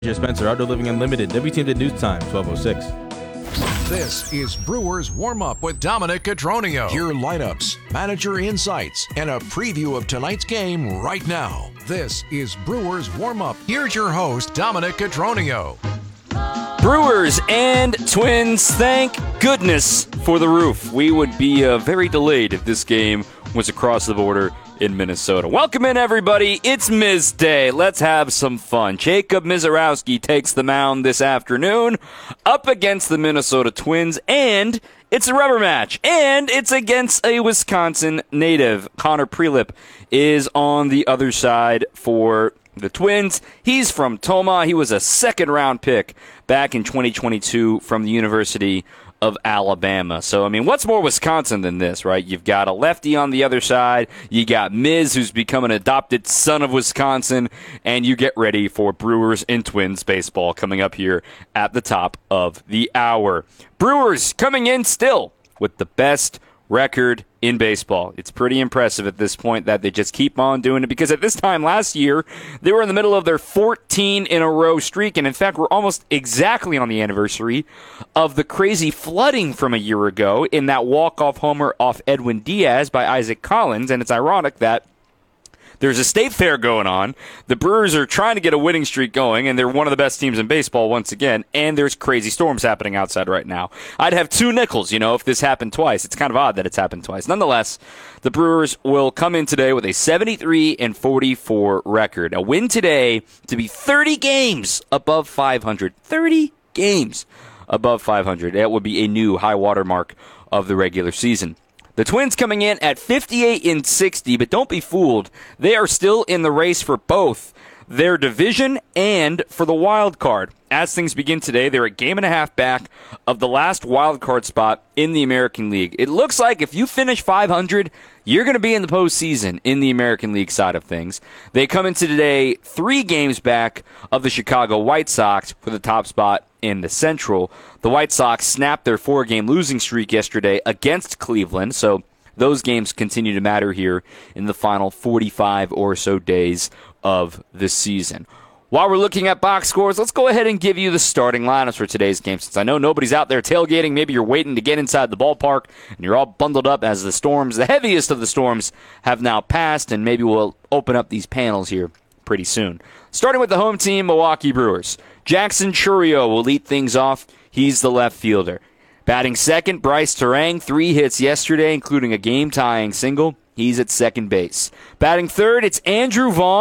Spencer, Outdoor Living Unlimited, WTMJ News Time, 12:06. This is Brewers Warm-Up with Dominic Cotroneo. Hear lineups, manager insights, and a preview of tonight's game right now. This is Brewers Warm-Up. Here's your host, Dominic Cotroneo. Brewers and Twins, thank goodness for the roof. We would be very delayed if this game was across the border in Minnesota. Welcome in, everybody. It's Miz Day. Let's have some fun. Jacob Misiorowski takes the mound this afternoon up against the Minnesota Twins, and it's a rubber match, and it's against a Wisconsin native. Connor Prielipp is on the other side for the Twins. He's from Tomah. He was a second-round pick back in 2022 from the University of Alabama. So, I mean, what's more Wisconsin than this, right? You've got a lefty on the other side. You got Miz, who's become an adopted son of Wisconsin. And you get ready for Brewers and Twins baseball coming up here at the top of the hour. Brewers coming in still with the best record in baseball. It's pretty impressive at this point that they just keep on doing it, because at this time last year, they were in the middle of their 14-in-a-row streak, and in fact, we're almost exactly on the anniversary of the crazy flooding from a year ago in that walk-off homer off Edwin Diaz by Isaac Collins, and it's ironic that there's a state fair going on. The Brewers are trying to get a winning streak going, and they're one of the best teams in baseball once again, and there's crazy storms happening outside right now. I'd have two nickels, if this happened twice. It's kind of odd that it's happened twice. Nonetheless, the Brewers will come in today with a 73-44 record. A win today to be 30 games above 500. 30 games above 500. That would be a new high water mark of the regular season. The Twins coming in at 58-60, but don't be fooled. They are still in the race for both their division and for the wild card. As things begin today, they're a game and a half back of the last wild card spot in the American League. It looks like if you finish 500, you're going to be in the postseason in the American League side of things. They come into today 3 games back of the Chicago White Sox for the top spot in the Central. The White Sox snapped their 4-game losing streak yesterday against Cleveland, so those games continue to matter here in the final 45 or so days of the season. While we're looking at box scores, let's go ahead and give you the starting lineups for today's game. Since I know nobody's out there tailgating, maybe you're waiting to get inside the ballpark, and you're all bundled up as the storms, the heaviest of the storms, have now passed, and maybe we'll open up these panels here pretty soon. Starting with the home team, Milwaukee Brewers. Jackson Chourio will lead things off. He's the left fielder. Batting second, Bryce Terang, 3 hits yesterday, including a game-tying single. He's at second base. Batting third, it's Andrew Vaughn, ...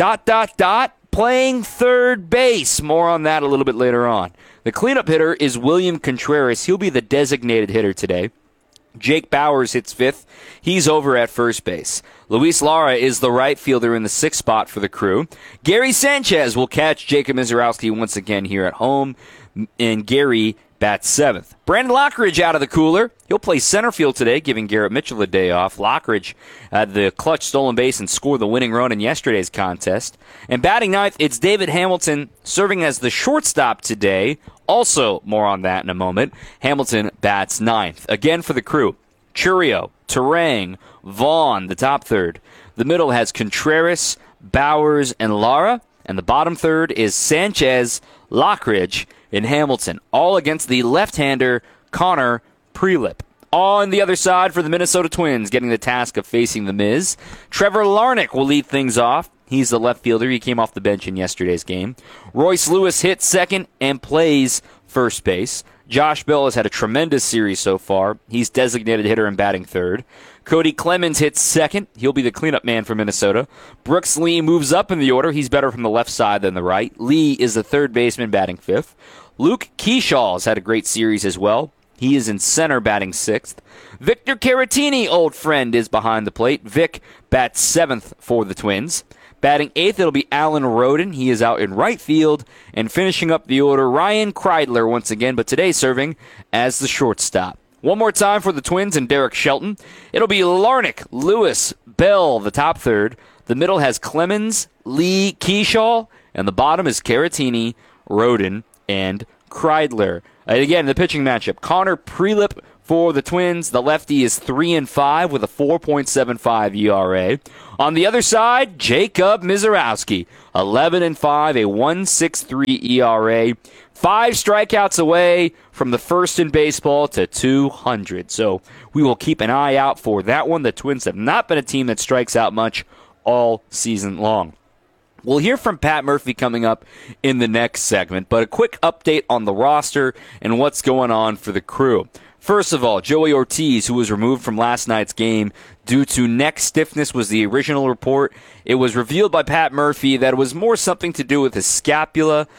playing third base. More on that a little bit later on. The cleanup hitter is William Contreras. He'll be the designated hitter today. Jake Bauers hits fifth. He's over at first base. Luis Lara is the right fielder in the 6th spot for the Crew. Gary Sanchez will catch Jacob Misiorowski once again here at home, and Gary bats 7th. Brandon Lockridge out of the cooler. He'll play center field today, giving Garrett Mitchell a day off. Lockridge had the clutch stolen base and scored the winning run in yesterday's contest. And batting ninth, it's David Hamilton serving as the shortstop today. Also, more on that in a moment. Hamilton bats 9th. Again for the Crew, Chourio, Terang, Vaughn, the top third. The middle has Contreras, Bauers, and Lara. And the bottom third is Sanchez, Lockridge, and Hamilton, all against the left-hander Connor Prielipp. On the other side for the Minnesota Twins, getting the task of facing the Miz, Trevor Larnach will lead things off. He's the left fielder. He came off the bench in yesterday's game. Royce Lewis hits second and plays first base. Josh Bell has had a tremendous series so far. He's designated hitter and batting third. Cody Clemens hits second. He'll be the cleanup man for Minnesota. Brooks Lee moves up in the order. He's better from the left side than the right. Lee is the third baseman batting 5th. Luke Kershaw has had a great series as well. He is in center batting 6th. Victor Caratini, old friend, is behind the plate. Vic bats 7th for the Twins. Batting 8th, it'll be Alan Roden. He is out in right field. And finishing up the order, Ryan Kreidler once again, but today serving as the shortstop. One more time for the Twins and Derek Shelton. It'll be Larnach, Lewis, Bell, the top third. The middle has Clemens, Lee, Kershaw, and the bottom is Caratini, Roden, and Kreidler. And again, the pitching matchup, Connor Prielipp For the Twins, the lefty is 3-5 with a 4.75 ERA. On the other side, Jacob Misiorowski, 11-5, a 1.63 ERA. 5 strikeouts away from the first in baseball to 200. So we will keep an eye out for that one. The Twins have not been a team that strikes out much all season long. We'll hear from Pat Murphy coming up in the next segment, but a quick update on the roster and what's going on for the Crew. First of all, Joey Ortiz, who was removed from last night's game due to neck stiffness, was the original report. It was revealed by Pat Murphy that it was more something to do with his scapula.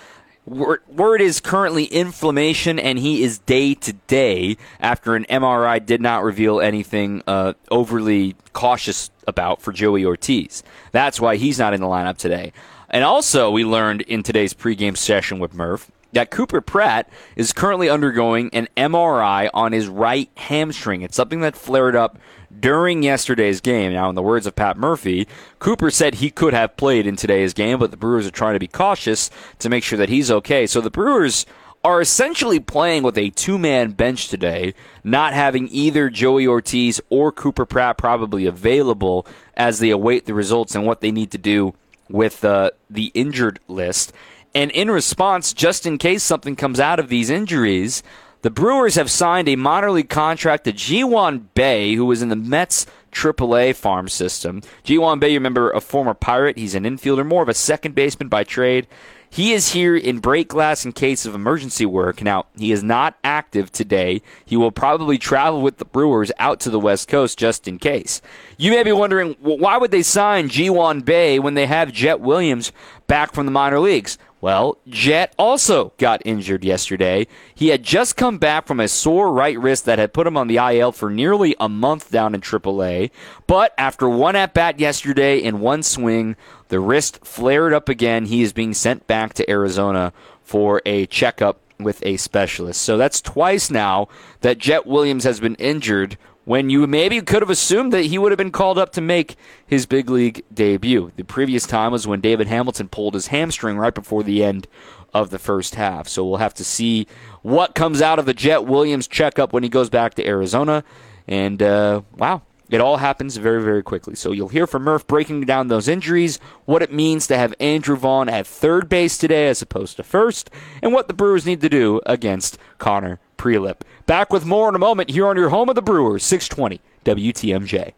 Word is currently inflammation, and he is day-to-day after an MRI did not reveal anything overly cautious about for Joey Ortiz. That's why he's not in the lineup today. And also, we learned in today's pregame session with Murph that Cooper Pratt is currently undergoing an MRI on his right hamstring. It's something that flared up during yesterday's game. Now, in the words of Pat Murphy, Cooper said he could have played in today's game, but the Brewers are trying to be cautious to make sure that he's okay. So the Brewers are essentially playing with a two-man bench today, not having either Joey Ortiz or Cooper Pratt probably available as they await the results and what they need to do with the injured list. And in response, just in case something comes out of these injuries, the Brewers have signed a minor league contract to Ji-hwan Bae, who was in the Mets AAA farm system. Ji-hwan Bae, you remember, a former Pirate. He's an infielder, more of a second baseman by trade. He is here in break glass in case of emergency work. Now, he is not active today. He will probably travel with the Brewers out to the West Coast just in case. You may be wondering, why would they sign Ji-hwan Bae when they have Jet Williams back from the minor leagues? Well, Jet also got injured yesterday. He had just come back from a sore right wrist that had put him on the IL for nearly a month down in AAA. But after one at-bat yesterday in one swing, the wrist flared up again. He is being sent back to Arizona for a checkup with a specialist. So that's twice now that Jet Williams has been injured, when you maybe could have assumed that he would have been called up to make his big league debut. The previous time was when David Hamilton pulled his hamstring right before the end of the first half. So we'll have to see what comes out of the Jet Williams checkup when he goes back to Arizona. And, wow, it all happens very, very quickly. So you'll hear from Murph breaking down those injuries, what it means to have Andrew Vaughn at third base today as opposed to first, and what the Brewers need to do against Connor Prelip. Back with more in a moment here on your home of the Brewers, 620 WTMJ.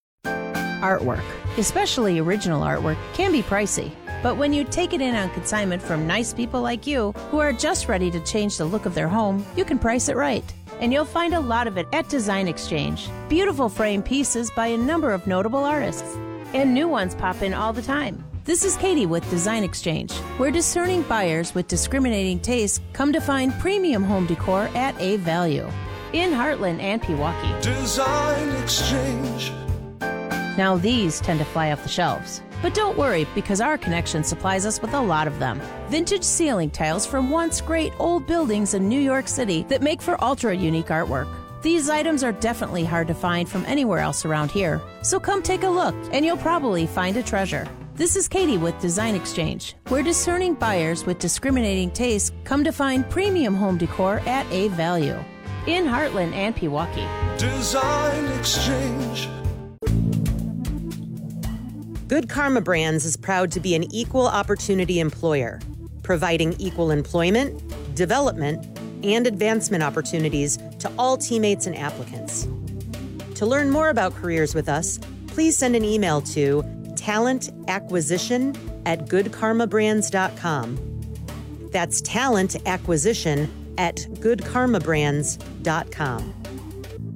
Artwork, especially original artwork, can be pricey. But when you take it in on consignment from nice people like you who are just ready to change the look of their home, you can price it right. And you'll find a lot of it at Design Exchange. Beautiful frame pieces by a number of notable artists. And new ones pop in all the time. This is Katie with Design Exchange, where discerning buyers with discriminating tastes come to find premium home decor at a value. In Heartland and Pewaukee. Design Exchange. Now these tend to fly off the shelves. But don't worry, because our connection supplies us with a lot of them. Vintage ceiling tiles from once great old buildings in New York City that make for ultra-unique artwork. These items are definitely hard to find from anywhere else around here. So come take a look, and you'll probably find a treasure. This is Katie with Design Exchange, where discerning buyers with discriminating tastes come to find premium home decor at a value. In Heartland and Pewaukee. Design Exchange. Good Karma Brands is proud to be an equal opportunity employer, providing equal employment, development, and advancement opportunities to all teammates and applicants. To learn more about careers with us, please send an email to talentacquisition@goodkarmabrands.com. That's talentacquisition@goodkarmabrands.com.